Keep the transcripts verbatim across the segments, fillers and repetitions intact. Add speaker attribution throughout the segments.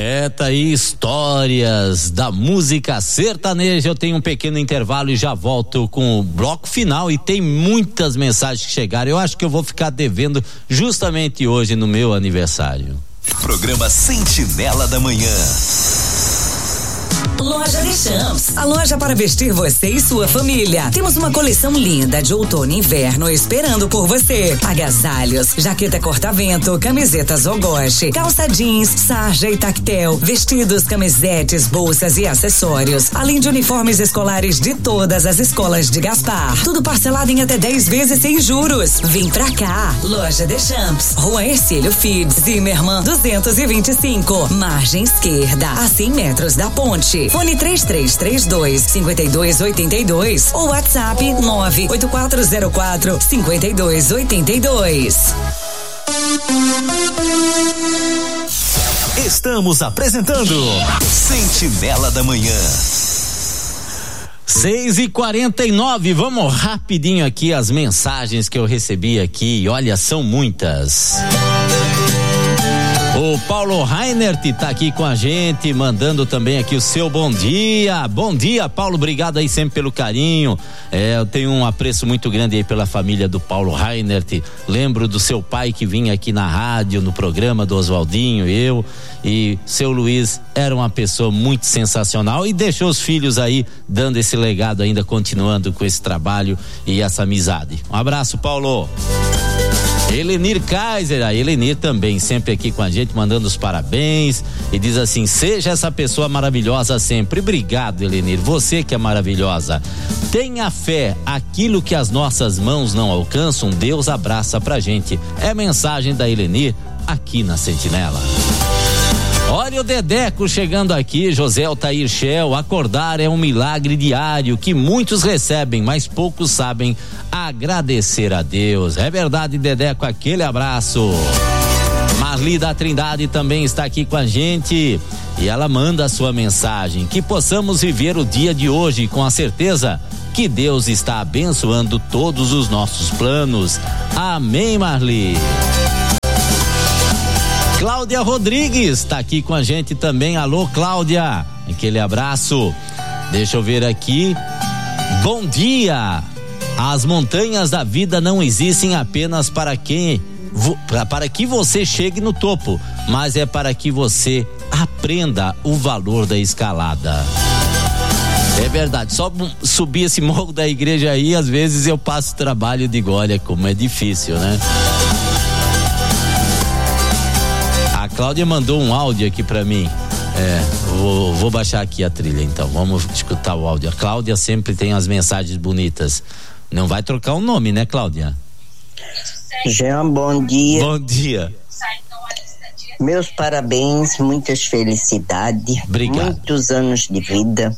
Speaker 1: É, tá aí, histórias da música sertaneja. Eu tenho um pequeno intervalo e já volto com o bloco final, e tem muitas mensagens que chegaram. Eu acho que eu vou ficar devendo justamente hoje no meu aniversário.
Speaker 2: Programa Sentinela da Manhã.
Speaker 3: Loja Deschamps, a loja para vestir você e sua família. Temos uma coleção linda de outono e inverno esperando por você. Agasalhos, jaqueta corta-vento, camisetas Ogoshi, calça jeans, sarja e tactel, vestidos, camisetes, bolsas e acessórios, além de uniformes escolares de todas as escolas de Gaspar. Tudo parcelado em até dez vezes sem juros. Vem pra cá, Loja Deschamps, Rua Ercílio Fides, Zimmermann duzentos e vinte e cinco, margem esquerda, a cem metros da ponte. Fone três três três dois, cinco dois oito dois ou WhatsApp nove oito quatro zero quatro, cinco dois oito dois.
Speaker 2: Estamos apresentando Sentinela da Manhã.
Speaker 1: seis e quarenta e nove, vamos rapidinho aqui as mensagens que eu recebi aqui. Olha, são muitas. O Paulo Reinert tá aqui com a gente, mandando também aqui o seu bom dia. Bom dia, Paulo, obrigado aí sempre pelo carinho. É, eu tenho um apreço muito grande aí pela família do Paulo Reinert. Lembro do seu pai que vinha aqui na rádio, no programa do Oswaldinho, eu e seu Luiz. Era uma pessoa muito sensacional e deixou os filhos aí dando esse legado ainda, continuando com esse trabalho e essa amizade. Um abraço, Paulo. Helenir Kaiser, a Helenir também sempre aqui com a gente, mandando os parabéns e diz assim: seja essa pessoa maravilhosa sempre. Obrigado, Helenir, você que é maravilhosa. Tenha fé, aquilo que as nossas mãos não alcançam, Deus abraça pra gente. É a mensagem da Helenir aqui na Sentinela. Olha o Dedeco chegando aqui, José Altair Shell. Acordar é um milagre diário que muitos recebem, mas poucos sabem agradecer a Deus. É verdade, Dedeco, aquele abraço. Marli da Trindade também está aqui com a gente e ela manda a sua mensagem: que possamos viver o dia de hoje com a certeza que Deus está abençoando todos os nossos planos. Amém, Marli. Cláudia Rodrigues está aqui com a gente também. Alô, Cláudia, aquele abraço. Deixa eu ver aqui. Bom dia. As montanhas da vida não existem apenas para quem para que você chegue no topo, mas é para que você aprenda o valor da escalada. É verdade, só subir esse morro da igreja aí, às vezes eu passo trabalho e digo, olha como é difícil, né? A Cláudia mandou um áudio aqui pra mim. É, vou, vou baixar aqui a trilha então, vamos escutar o áudio. A Cláudia sempre tem as mensagens bonitas. Não vai trocar o nome, né, Cláudia?
Speaker 4: Jean, bom dia.
Speaker 1: Bom dia.
Speaker 4: Meus parabéns, muitas felicidades.
Speaker 1: Obrigado.
Speaker 4: Muitos anos de vida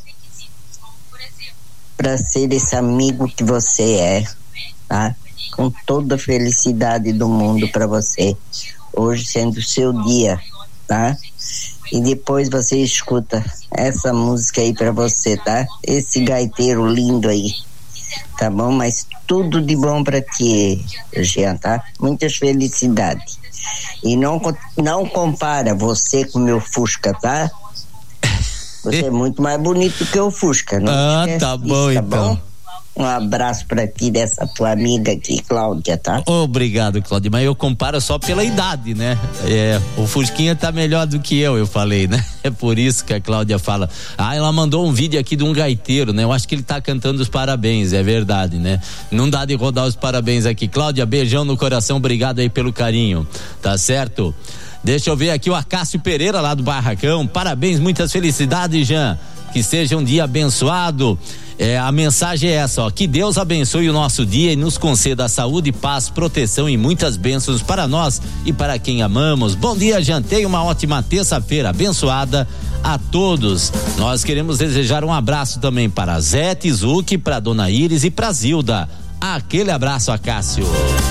Speaker 4: para ser esse amigo que você é, tá? Com toda a felicidade do mundo para você. Hoje sendo o seu dia, tá? E depois você escuta essa música aí pra você, tá? Esse gaiteiro lindo aí, tá bom? Mas tudo de bom pra ti, Jean, tá? Muitas felicidades. E não, não compara você com o meu Fusca, tá? Você é muito mais bonito que o Fusca, não
Speaker 1: Ah,
Speaker 4: esquece
Speaker 1: tá
Speaker 4: disso,
Speaker 1: bom,
Speaker 4: tá
Speaker 1: então.
Speaker 4: Bom? Um abraço pra ti, dessa tua amiga aqui, Cláudia, tá?
Speaker 1: Obrigado, Cláudia, mas eu comparo só pela idade, né? É, o Fusquinha tá melhor do que eu, eu falei, né? É por isso que a Cláudia fala. Ah, ela mandou um vídeo aqui de um gaiteiro, né? Eu acho que ele tá cantando os parabéns, é verdade, né? Não dá de rodar os parabéns aqui. Cláudia, beijão no coração, obrigado aí pelo carinho, tá certo? Deixa eu ver aqui o Acácio Pereira lá do Barracão. Parabéns, muitas felicidades, Jean. Que seja um dia abençoado. É, a mensagem é essa, ó, que Deus abençoe o nosso dia e nos conceda saúde, paz, proteção e muitas bênçãos para nós e para quem amamos. Bom dia, Jean, tenha uma ótima terça-feira abençoada a todos. Nós queremos desejar um abraço também para Zé Tizuki, para Dona Iris e para Zilda. Aquele abraço, Acácio.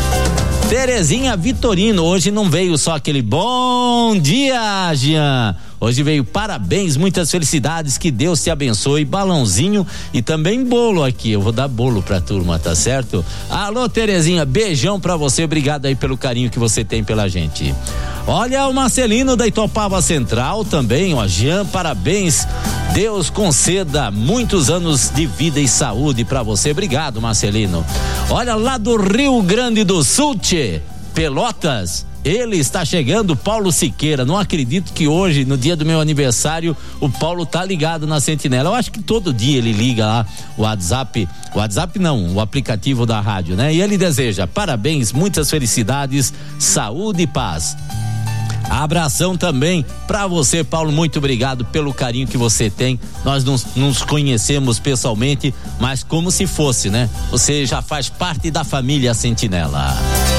Speaker 1: Terezinha Vitorino, hoje não veio só aquele bom dia, Jean. Hoje veio parabéns, muitas felicidades, que Deus te abençoe, balãozinho e também bolo aqui, eu vou dar bolo pra turma, tá certo? Alô, Terezinha, beijão pra você, obrigado aí pelo carinho que você tem pela gente. Olha o Marcelino da Itopava Central também, ó, Jean, parabéns, Deus conceda muitos anos de vida e saúde pra você, obrigado, Marcelino. Olha lá do Rio Grande do Sul, tchê, Pelotas, ele está chegando, Paulo Siqueira. Não acredito que hoje, no dia do meu aniversário, o Paulo tá ligado na Sentinela. Eu acho que todo dia ele liga lá o WhatsApp, o WhatsApp não, o aplicativo da rádio, né? E ele deseja parabéns, muitas felicidades, saúde e paz. Abração também pra você, Paulo, muito obrigado pelo carinho que você tem. Nós não nos conhecemos pessoalmente, mas como se fosse, né? Você já faz parte da família Sentinela.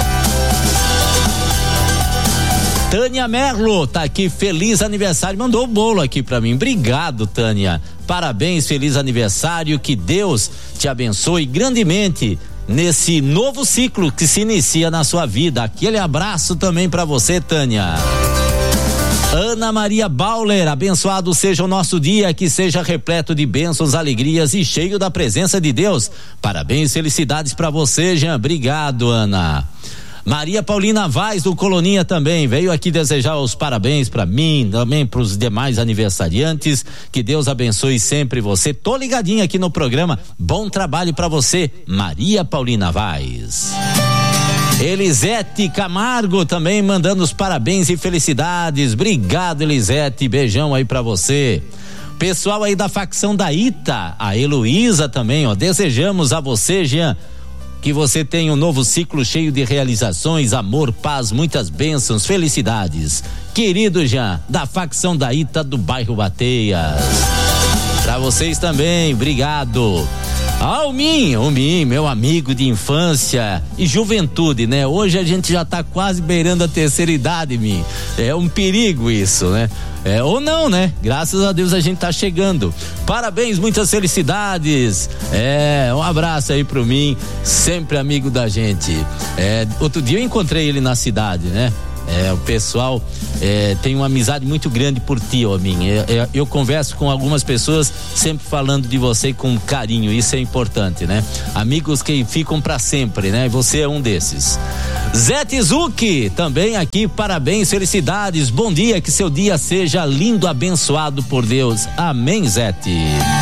Speaker 1: Tânia Merlo tá aqui, feliz aniversário, mandou o bolo aqui pra mim, obrigado, Tânia, parabéns, feliz aniversário, que Deus te abençoe grandemente nesse novo ciclo que se inicia na sua vida. Aquele abraço também pra você, Tânia. Ana Maria Bauler, abençoado seja o nosso dia, que seja repleto de bênçãos, alegrias e cheio da presença de Deus. Parabéns, felicidades pra você, Jean, obrigado, Ana. Maria Paulina Vaz do Coloninha também veio aqui desejar os parabéns para mim, também para os demais aniversariantes, que Deus abençoe sempre você. Tô ligadinho aqui no programa, bom trabalho para você, Maria Paulina Vaz. Elisete Camargo também mandando os parabéns e felicidades, obrigado, Elisete, beijão aí para você. Pessoal aí da facção da Ita, a Heloísa também, ó, desejamos a você, Jean, que você tenha um novo ciclo cheio de realizações, amor, paz, muitas bênçãos, felicidades. Querido Jean, da facção da Ita do bairro Bateias. Pra vocês também, obrigado. Almin, Almin, meu amigo de infância e juventude, né? Hoje a gente já tá quase beirando a terceira idade, Min. É um perigo isso, né? É, ou não, né? Graças a Deus a gente tá chegando. Parabéns, muitas felicidades. É, um abraço aí pro Min, sempre amigo da gente. É, outro dia eu encontrei ele na cidade, né? É, o pessoal é, tem uma amizade muito grande por ti, ó, Min. É, é, eu converso com algumas pessoas sempre falando de você com carinho, isso é importante, né? Amigos que ficam pra sempre, né? Você é um desses. Zé Tizuki, também aqui, parabéns, felicidades, bom dia, que seu dia seja lindo, abençoado por Deus. Amém, Zete.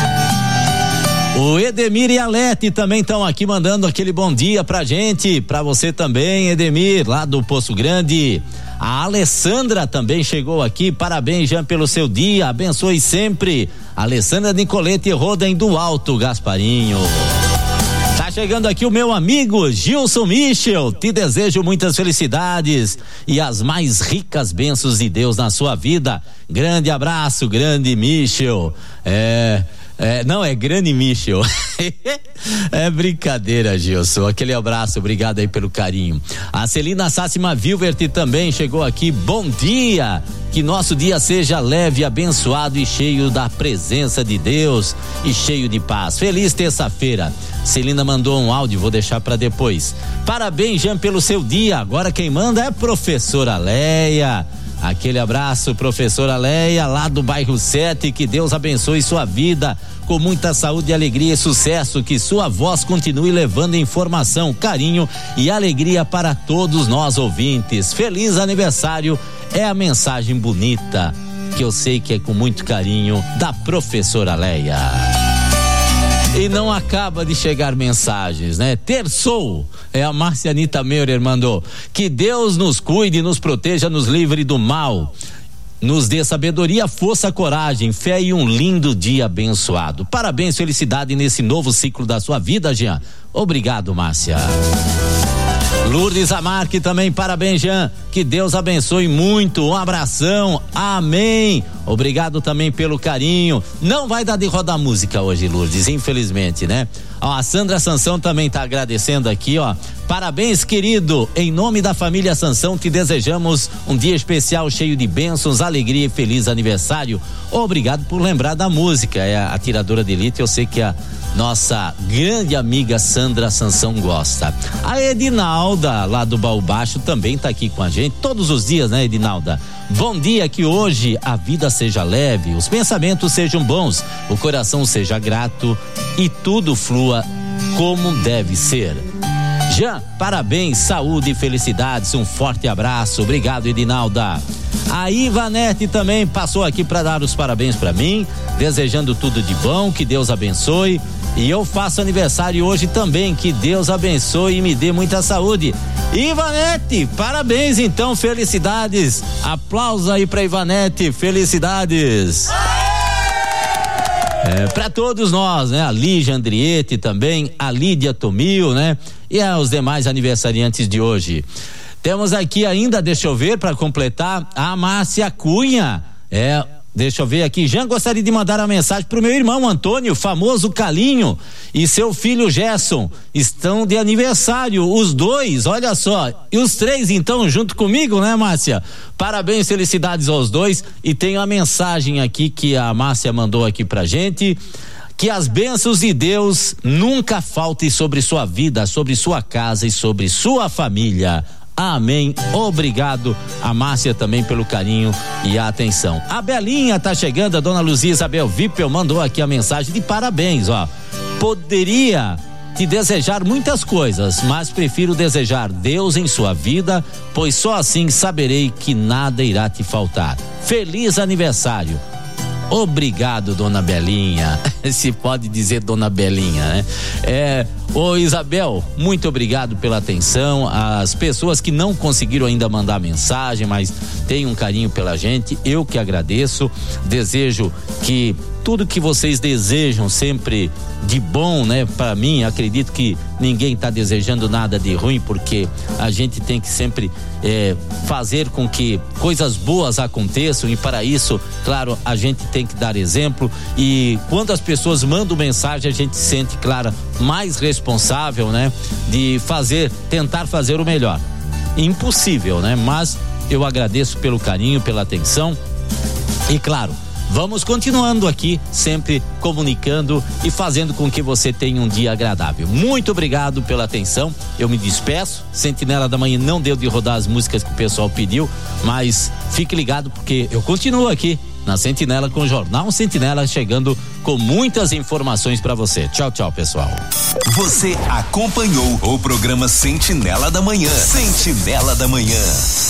Speaker 1: O Edemir e a Lete também estão aqui mandando aquele bom dia pra gente, pra você também, Edemir, lá do Poço Grande. A Alessandra também chegou aqui, parabéns, Jean, pelo seu dia, abençoe sempre. Alessandra Nicolete Rodem do Alto Gasparinho. Tá chegando aqui o meu amigo Gilson Michel, te desejo muitas felicidades e as mais ricas bênçãos de Deus na sua vida. Grande abraço, grande Michel. É... É, não, é grande Michel. É brincadeira, Gilson. Aquele abraço, obrigado aí pelo carinho. A Celina Sássima Vilvert também chegou aqui. Bom dia, que nosso dia seja leve, abençoado e cheio da presença de Deus e cheio de paz. Feliz terça-feira. Celina mandou um áudio, vou deixar para depois. Parabéns, Jean, pelo seu dia. Agora quem manda é a professora Leia. Aquele abraço, professora Leia, lá do bairro sete, que Deus abençoe sua vida com muita saúde, alegria e sucesso, que sua voz continue levando informação, carinho e alegria para todos nós ouvintes. Feliz aniversário, é a mensagem bonita, que eu sei que é com muito carinho, da professora Leia. E não acaba de chegar mensagens, né? Terçou, é a Marcianita Meurer mandou. Que Deus nos cuide, nos proteja, nos livre do mal. Nos dê sabedoria, força, coragem, fé e um lindo dia abençoado. Parabéns, felicidade nesse novo ciclo da sua vida, Jean. Obrigado, Márcia. Lourdes Amarque também, parabéns, Jean, que Deus abençoe muito, um abração, amém, obrigado também pelo carinho. Não vai dar de rodar música hoje, Lourdes, infelizmente, né? Ó, a Sandra Sansão também tá agradecendo aqui, ó, parabéns, querido, em nome da família Sansão te desejamos um dia especial cheio de bênçãos, alegria e feliz aniversário. Obrigado por lembrar da música, é a tiradora de elite, eu sei que a nossa grande amiga Sandra Sansão gosta. A Edinaldo Edinalda, lá do Baú Baixo, também tá aqui com a gente todos os dias, né, Edinalda? Bom dia, que hoje a vida seja leve, os pensamentos sejam bons, o coração seja grato e tudo flua como deve ser. Jean, parabéns, saúde e felicidades, um forte abraço, obrigado, Edinalda. A Ivanete também passou aqui para dar os parabéns para mim, desejando tudo de bom, que Deus abençoe. E eu faço aniversário hoje também, que Deus abençoe e me dê muita saúde. Ivanete, parabéns então, felicidades. Aplausos aí pra Ivanete, felicidades. É, para todos nós, né? A Lígia Andriete também, a Lídia Tomil, né? E aos demais aniversariantes de hoje. Temos aqui ainda, deixa eu ver, para completar, a Márcia Cunha. É, deixa eu ver aqui. Já gostaria de mandar uma mensagem pro meu irmão Antônio, famoso Calinho, e seu filho Gerson. Estão de aniversário, os dois, olha só. E os três, então, junto comigo, né, Márcia? Parabéns, felicidades aos dois. E tem uma mensagem aqui que a Márcia mandou aqui pra gente. Que as bênçãos de Deus nunca faltem sobre sua vida, sobre sua casa e sobre sua família. Amém. Obrigado a Márcia também pelo carinho e a atenção. A Belinha tá chegando, a dona Luzia Isabel Vipel mandou aqui a mensagem de parabéns, ó. Poderia te desejar muitas coisas, mas prefiro desejar Deus em sua vida, pois só assim saberei que nada irá te faltar. Feliz aniversário. Obrigado, dona Belinha. Se pode dizer dona Belinha, né? É, ô Isabel, muito obrigado pela atenção. As pessoas que não conseguiram ainda mandar mensagem, mas têm um carinho pela gente, eu que agradeço. Desejo que tudo que vocês desejam sempre de bom, né? Para mim, acredito que ninguém tá desejando nada de ruim, porque a gente tem que sempre é, fazer com que coisas boas aconteçam, e para isso, claro, a gente tem que dar exemplo. E quando as pessoas mandam mensagem, a gente se sente, claro, mais responsável, né? De fazer, tentar fazer o melhor. Impossível, né? Mas eu agradeço pelo carinho, pela atenção e, claro, vamos continuando aqui, sempre comunicando e fazendo com que você tenha um dia agradável. Muito obrigado pela atenção, eu me despeço. Sentinela da Manhã não deu de rodar as músicas que o pessoal pediu, mas fique ligado porque eu continuo aqui na Sentinela com o Jornal Sentinela, chegando com muitas informações para você. Tchau, tchau, pessoal.
Speaker 2: Você acompanhou o programa Sentinela da Manhã. Sentinela da Manhã.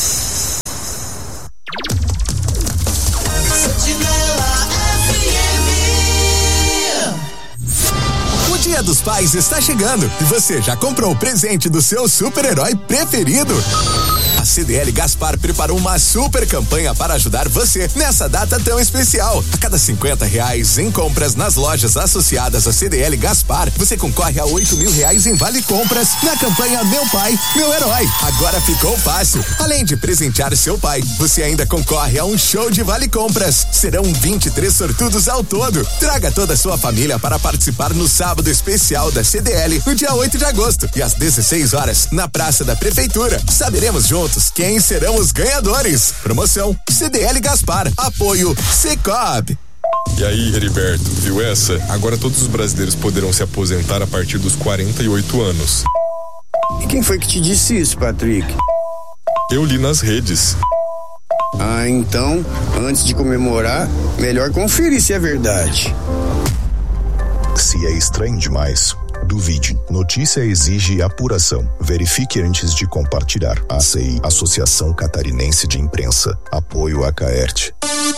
Speaker 5: O Dia dos Pais está chegando e você já comprou o presente do seu super-herói preferido? A C D L Gaspar preparou uma super campanha para ajudar você nessa data tão especial. A cada cinquenta reais em compras nas lojas associadas à C D L Gaspar, você concorre a oito mil reais em vale compras na campanha Meu Pai, Meu Herói. Agora ficou fácil. Além de presentear seu pai, você ainda concorre a um show de vale compras. Serão vinte e três sortudos ao todo. Traga toda a sua família para participar no sábado especial da C D L, no dia oito de agosto, e às dezesseis horas, na Praça da Prefeitura. Saberemos juntos quem serão os ganhadores. Promoção C D L Gaspar. Apoio Secob.
Speaker 6: E aí, Heriberto, viu essa? Agora todos os brasileiros poderão se aposentar a partir dos quarenta e oito anos.
Speaker 7: E quem foi que te disse isso, Patrick?
Speaker 6: Eu li nas redes.
Speaker 7: Ah, então, antes de comemorar, melhor conferir se é verdade.
Speaker 8: Se é estranho demais, duvide. Notícia exige apuração. Verifique antes de compartilhar. A C I, Associação Catarinense de Imprensa. Apoio a Caerte.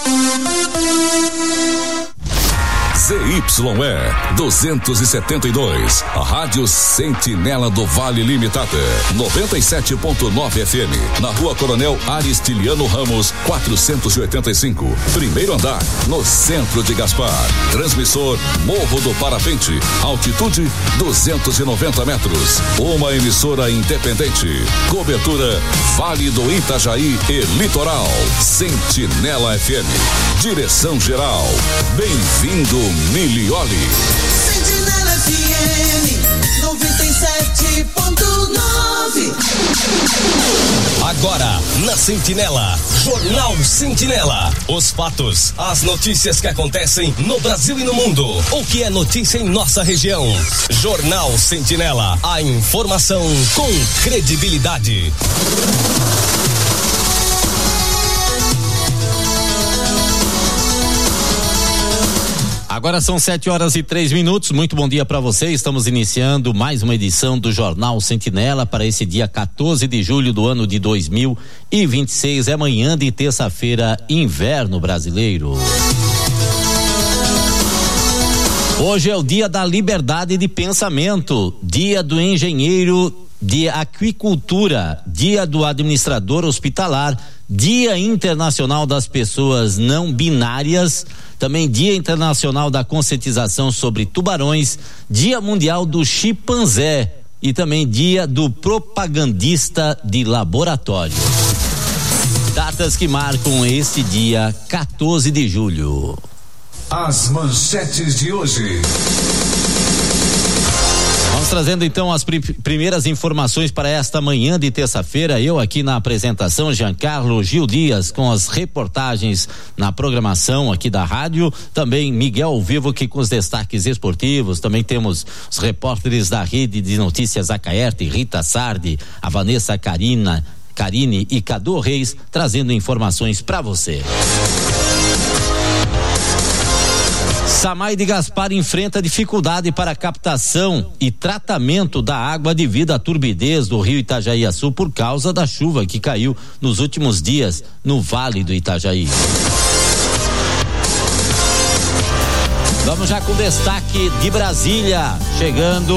Speaker 9: Z Y E duzentos e setenta e dois, a Rádio Sentinela do Vale Limitada, noventa e sete ponto nove F M, na Rua Coronel Aristiliano Ramos, quatrocentos e oitenta e cinco, primeiro andar, no centro de Gaspar. Transmissor Morro do Parapente, altitude duzentos e noventa metros. Uma emissora independente. Cobertura Vale do Itajaí e Litoral. Sentinela F M. Direção geral. Bem-vindo, Milioli.
Speaker 10: Sentinela F M noventa e sete ponto nove.
Speaker 11: Agora, na Sentinela, Jornal Sentinela. Os fatos, as notícias que acontecem no Brasil e no mundo. O que é notícia em nossa região. Jornal Sentinela, a informação com credibilidade.
Speaker 1: Agora são sete horas e três minutos. Muito bom dia para você. Estamos iniciando mais uma edição do Jornal Sentinela para esse dia quatorze de julho do ano de dois mil e vinte e seis. É manhã de terça-feira, inverno brasileiro. Hoje é o dia da liberdade de pensamento, dia do engenheiro de aquicultura, dia do administrador hospitalar, Dia Internacional das Pessoas Não Binárias, também Dia Internacional da Conscientização sobre Tubarões, Dia Mundial do Chimpanzé e também Dia do Propagandista de Laboratório. Datas que marcam este dia quatorze de julho.
Speaker 12: As manchetes de hoje.
Speaker 1: Vamos trazendo então as prim- primeiras informações para esta manhã de terça-feira. Eu aqui na apresentação, Giancarlo Gil Dias, com as reportagens na programação aqui da rádio. Também Miguel Vivo aqui com os destaques esportivos. Também temos os repórteres da Rede de Notícias Acaerte, Rita Sardi, a Vanessa Carina, Carine e Cadu Reis, trazendo informações para você. Samay de Gaspar enfrenta dificuldade para captação e tratamento da água devido à turbidez do rio Itajaí-Açu por causa da chuva que caiu nos últimos dias no Vale do Itajaí. Vamos já com destaque de Brasília, chegando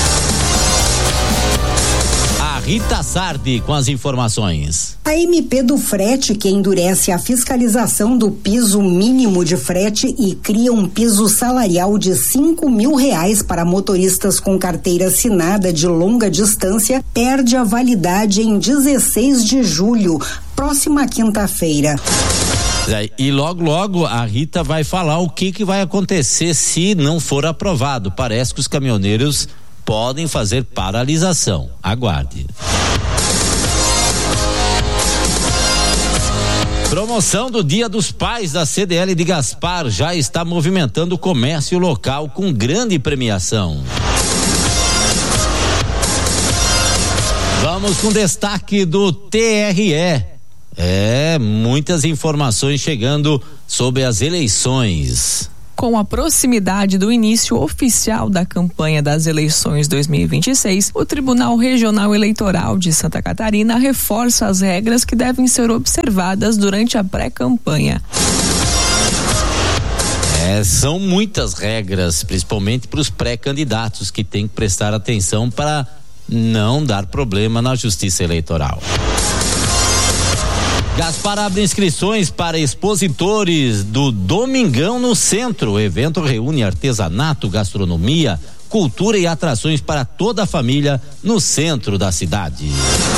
Speaker 1: a Rita Sardi com as informações.
Speaker 13: A M P do frete, que endurece a fiscalização do piso mínimo de frete e cria um piso salarial de cinco mil reais para motoristas com carteira assinada de longa distância, perde a validade em dezesseis de julho, próxima quinta-feira.
Speaker 1: E logo, logo a Rita vai falar o que que vai acontecer se não for aprovado. Parece que os caminhoneiros podem fazer paralisação. Aguarde. Promoção do Dia dos Pais da C D L de Gaspar já está movimentando o comércio local com grande premiação. Vamos com destaque do T R E. É, muitas informações chegando sobre as eleições.
Speaker 14: Com a proximidade do início oficial da campanha das eleições dois mil e vinte e seis, o Tribunal Regional Eleitoral de Santa Catarina reforça as regras que devem ser observadas durante a pré-campanha.
Speaker 1: É, são muitas regras, principalmente para os pré-candidatos, que têm que prestar atenção para não dar problema na Justiça Eleitoral. Gaspar abre inscrições para expositores do Domingão no Centro. O evento reúne artesanato, gastronomia, cultura e atrações para toda a família no centro da cidade.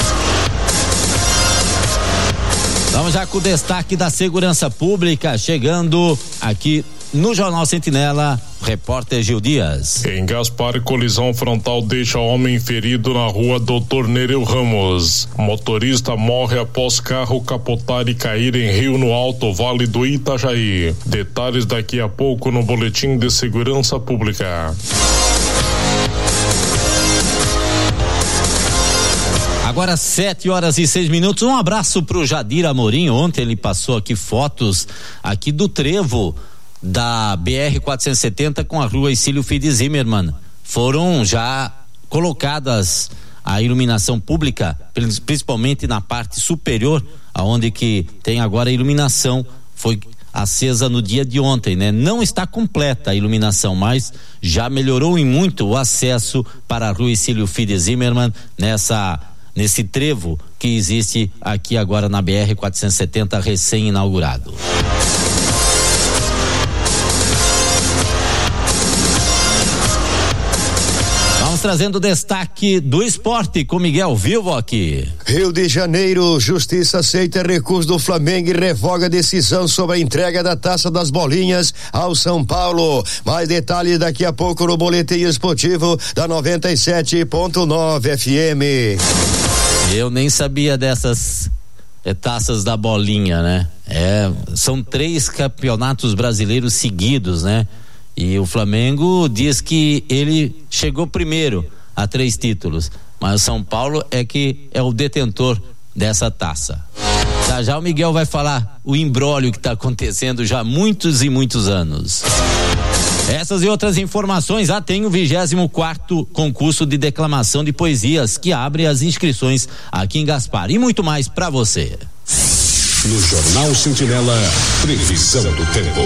Speaker 1: Vamos já com o destaque da segurança pública, chegando aqui no Jornal Sentinela, repórter Gil Dias.
Speaker 15: Em Gaspar, colisão frontal deixa homem ferido na rua Doutor Nereu Ramos. Motorista morre após carro capotar e cair em rio no Alto Vale do Itajaí. Detalhes daqui a pouco no Boletim de Segurança Pública.
Speaker 1: Agora sete horas e seis minutos. Um abraço pro Jadir Amorim. Ontem ele passou aqui fotos aqui do trevo da B R quatrocentos e setenta com a rua Icílio Fide Zimmermann. Foram já colocadas a iluminação pública, principalmente na parte superior, aonde que tem agora a iluminação, foi acesa no dia de ontem, né? Não está completa a iluminação, mas já melhorou em muito o acesso para a rua Icílio Fide Zimmermann nessa nesse trevo que existe aqui agora na B R quatrocentos e setenta, recém-inaugurado. Vamos trazendo o destaque do esporte com Miguel Vivo aqui.
Speaker 16: Rio de Janeiro, Justiça aceita recurso do Flamengo e revoga a decisão sobre a entrega da Taça das Bolinhas ao São Paulo. Mais detalhes daqui a pouco no Boletim Esportivo da noventa e sete ponto nove F M.
Speaker 1: Eu nem sabia dessas é, taças da bolinha, né? É, são três campeonatos brasileiros seguidos, né? E o Flamengo diz que ele chegou primeiro a três títulos, mas o São Paulo é que é o detentor dessa taça. Já já o Miguel vai falar o imbróglio que está acontecendo já há muitos e muitos anos. Essas e outras informações, ah, tem o vigésimo quarto concurso de declamação de poesias que abre as inscrições aqui em Gaspar e muito mais para você.
Speaker 9: No Jornal Sentinela, previsão do tempo.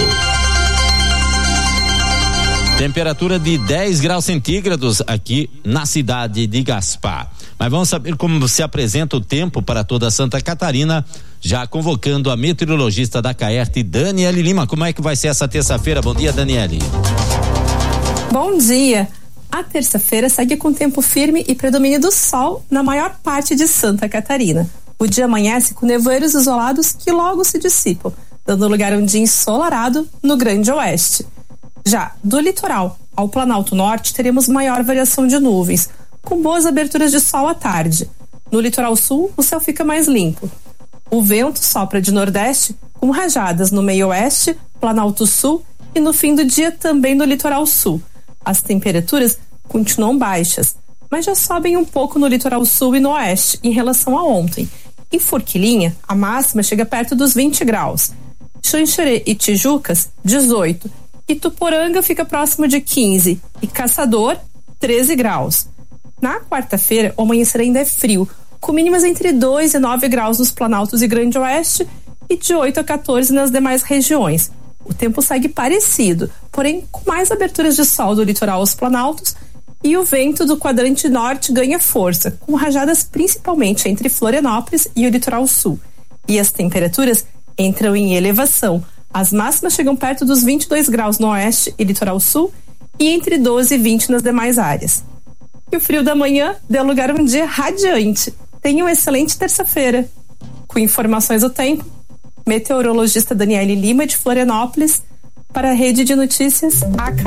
Speaker 1: Temperatura de dez graus centígrados aqui na cidade de Gaspar. Mas vamos saber como se apresenta o tempo para toda Santa Catarina, já convocando a meteorologista da Caerte, Daniele Lima. Como é que vai ser essa terça-feira? Bom dia, Daniele.
Speaker 17: Bom dia. A terça-feira segue com tempo firme e predomínio do sol na maior parte de Santa Catarina. O dia amanhece com nevoeiros isolados que logo se dissipam, dando lugar a um dia ensolarado no Grande Oeste. Já do litoral ao Planalto Norte teremos maior variação de nuvens, com boas aberturas de sol à tarde. No litoral sul, o céu fica mais limpo. O vento sopra de nordeste, com rajadas no meio oeste, Planalto Sul e no fim do dia também no litoral sul. As temperaturas continuam baixas, mas já sobem um pouco no litoral sul e no oeste em relação a ontem. Em Forquilinha, a máxima chega perto dos vinte graus. Xanxerê e Tijucas, dezoito. Ituporanga fica próximo de quinze e Caçador, treze graus. Na quarta-feira, o amanhecer ainda é frio, com mínimas entre dois e nove graus nos Planaltos e Grande Oeste e de oito a quatorze nas demais regiões. O tempo segue parecido, porém com mais aberturas de sol do litoral aos Planaltos e o vento do quadrante norte ganha força, com rajadas principalmente entre Florianópolis e o litoral sul. E as temperaturas entram em elevação. As máximas chegam perto dos vinte e dois graus no oeste e litoral sul e entre doze e vinte nas demais áreas. E o frio da manhã deu lugar a um dia radiante. Tenha uma excelente terça-feira. Com informações do tempo, meteorologista Daniele Lima de Florianópolis para a Rede de Notícias A C A.